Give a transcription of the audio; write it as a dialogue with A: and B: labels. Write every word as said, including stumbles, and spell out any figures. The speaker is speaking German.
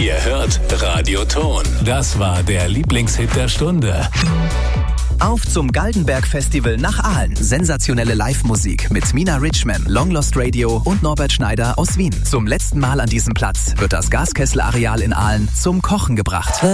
A: Ihr hört Radio Ton. Das war der Lieblingshit der Stunde.
B: Auf zum Galdenberg-Festival nach Aalen. Sensationelle Live-Musik mit Mina Richman, Long Lost Radio und Norbert Schneider aus Wien. Zum letzten Mal an diesem Platz wird das Gaskessel-Areal in Aalen zum Kochen gebracht.